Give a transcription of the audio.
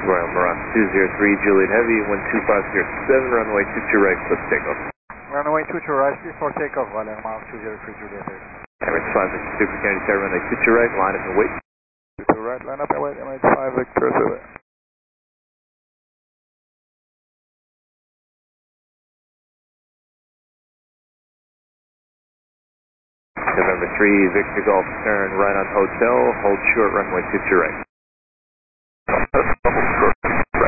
Royal Maroc 203, Juliet Heavy, 12507, runway 22 right, clip takeoff. Runway 22 right, before takeoff, Royal Maroc 203, Juliet Heavy. Emirates 5 Victor Super Kennedy Tower, runway 22 right, line up and wait. 22 right, line up and wait, Emirates 5 Victor Super. November 3, Victor Golf turn right on hotel, hold short, runway 22 right.